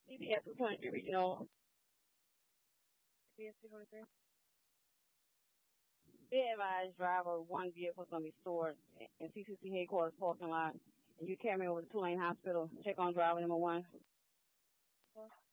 CBS 223 Regional. CBS 223. Be advised, driver, one vehicle is going to be stored in CCC headquarters parking lot. And you carry me over to Tulane Hospital. Check on driver number one.